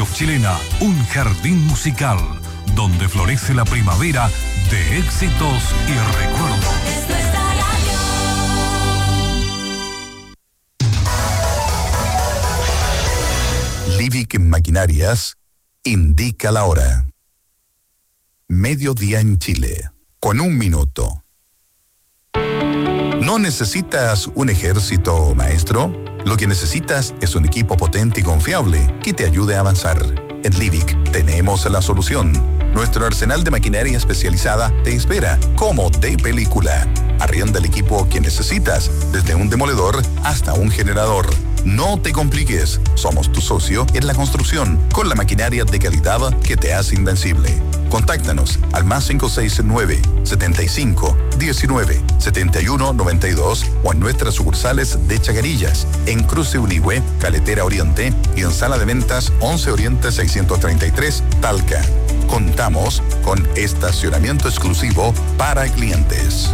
Radio Chilena, un jardín musical donde florece la primavera de éxitos y recuerdos. Es nuestra radio. Livic Maquinarias indica la hora. Mediodía en Chile, con 1 minuto. ¿No necesitas un ejército maestro? Lo que necesitas es un equipo potente y confiable que te ayude a avanzar. En Livic tenemos la solución. Nuestro arsenal de maquinaria especializada te espera como de película. Arrienda el equipo que necesitas, desde un demoledor hasta un generador. No te compliques, somos tu socio en la construcción, con la maquinaria de calidad que te hace invencible. Contáctanos al +569 75 19 71 92 o en nuestras sucursales de Chacarillas, en Cruce Unigüe, Caletera Oriente y en Sala de Ventas 11 Oriente 633, Talca. Contamos con estacionamiento exclusivo para clientes.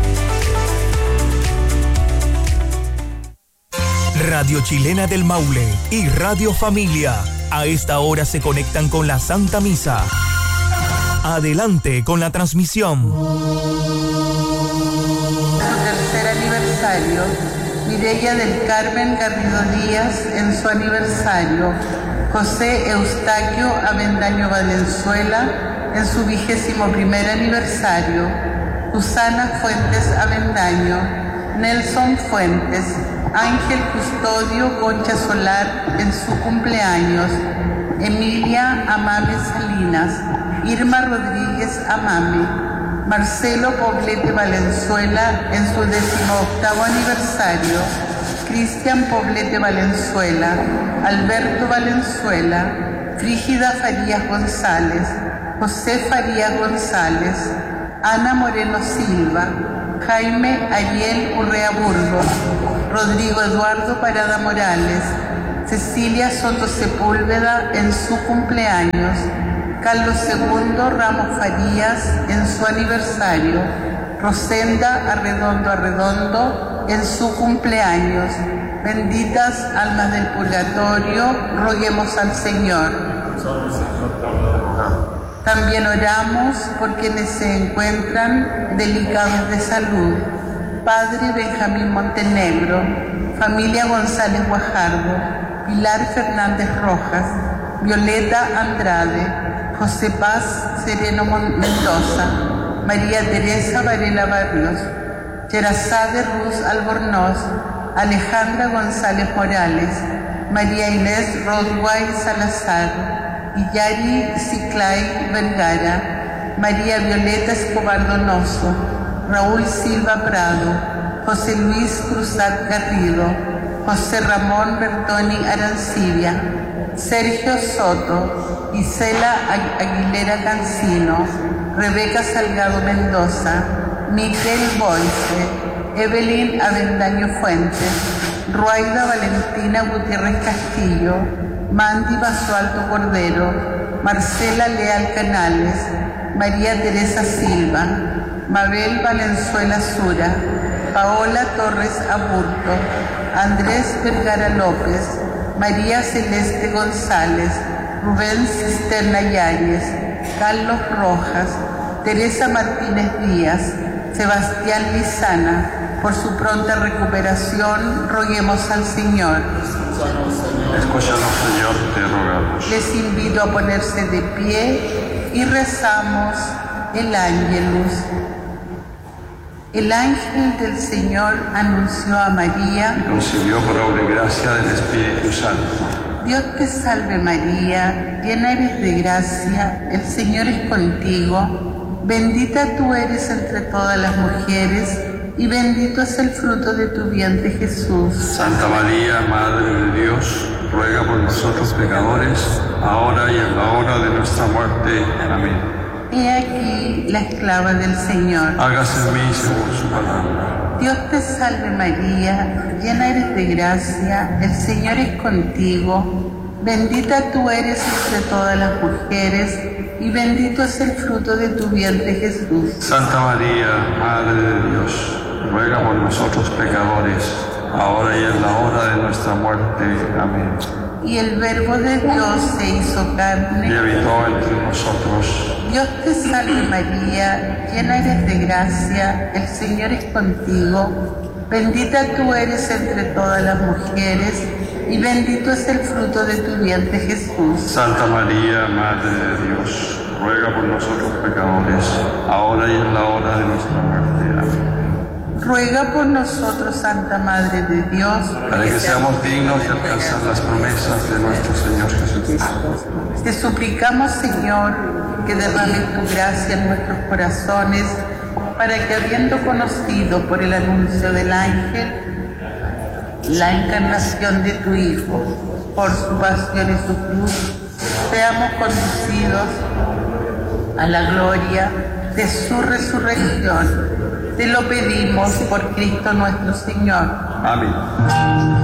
Radio Chilena del Maule y Radio Familia a esta hora se conectan con la Santa Misa. Adelante con la transmisión. Su tercer aniversario, Mireya del Carmen Garrido Díaz en su aniversario, José Eustaquio Avendaño Valenzuela en su 21º aniversario, Susana Fuentes Avendaño, Nelson Fuentes, Ángel Custodio Concha Solar en su cumpleaños, Emilia Amame Salinas, Irma Rodríguez Amame, Marcelo Poblete Valenzuela en su 18º aniversario, Cristian Poblete Valenzuela, Alberto Valenzuela, Frígida Farías González, José Farías González, Ana Moreno Silva, Jaime Ariel Urrea Burgos, Rodrigo Eduardo Parada Morales, Cecilia Soto Sepúlveda en su cumpleaños, Carlos II Ramos Farías en su aniversario, Rosenda Arredondo en su cumpleaños. Benditas almas del purgatorio, roguemos al Señor. También oramos por quienes se encuentran delicados de salud. Padre Benjamín Montenegro, familia González Guajardo, Pilar Fernández Rojas, Violeta Andrade, José Paz Sereno Mendoza, María Teresa Varela Barrios, Yerazade Ruz Albornoz, Alejandra González Morales, María Inés Rodway Salazar, Iyari Ciclay Vergara, María Violeta Escobar Donoso, Raúl Silva Prado, José Luis Cruzat Garrido, José Ramón Bertoni Arancibia, Sergio Soto, Isela Aguilera Cancino, Rebeca Salgado Mendoza, Miquel Boyce, Evelyn Avendaño Fuentes, Ruaida Valentina Gutiérrez Castillo, Mandy Basualto Cordero, Marcela Leal Canales, María Teresa Silva, Mabel Valenzuela Sura, Paola Torres Aburto, Andrés Vergara López, María Celeste González, Rubén Cisterna Yáñez, Carlos Rojas, Teresa Martínez Díaz, Sebastián Lizana. Por su pronta recuperación, roguemos al Señor. Escúchanos, Señor, te rogamos. Les invito a ponerse de pie y rezamos el Ángelus. El ángel del Señor anunció a María y concibió por obra y gracia del Espíritu Santo. Dios te salve María, llena eres de gracia, el Señor es contigo. Bendita tú eres entre todas las mujeres y bendito es el fruto de tu vientre Jesús. Santa María, Madre de Dios, ruega por nosotros pecadores, ahora y en la hora de nuestra muerte. Amén. He aquí la esclava del Señor. Hágase en mí según su palabra. Dios te salve María, llena eres de gracia, el Señor es contigo. Bendita tú eres entre todas las mujeres y bendito es el fruto de tu vientre Jesús. Santa María, Madre de Dios, ruega por nosotros pecadores, ahora y en la hora de nuestra muerte. Amén. y el Verbo de Dios se hizo carne y habitó entre nosotros. Dios te salve María, llena eres de gracia, el Señor es contigo. Bendita tú eres entre todas las mujeres, y bendito es el fruto de tu vientre Jesús. Santa María, Madre de Dios, ruega por nosotros pecadores, ahora y en la hora de nuestra muerte. Amén. Ruega por nosotros, Santa Madre de Dios, Para que seamos dignos de alcanzar las promesas de nuestro Señor Jesucristo. Te suplicamos, Señor, que derrames tu gracia en nuestros corazones, para que, habiendo conocido por el anuncio del ángel la encarnación de tu Hijo, por su pasión y su cruz, seamos conducidos a la gloria de su resurrección. Te lo pedimos por Cristo nuestro Señor. Amén.